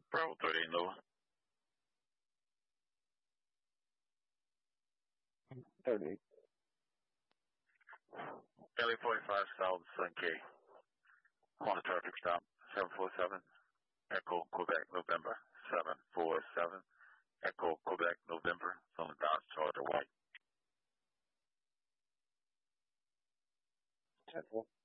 Bravo 30 Nova. 38. LA 45 South Sunkey. On a traffic stop. 747. Echo Quebec November. 747. Echo Quebec November. From Dodge Charger White. 10-4.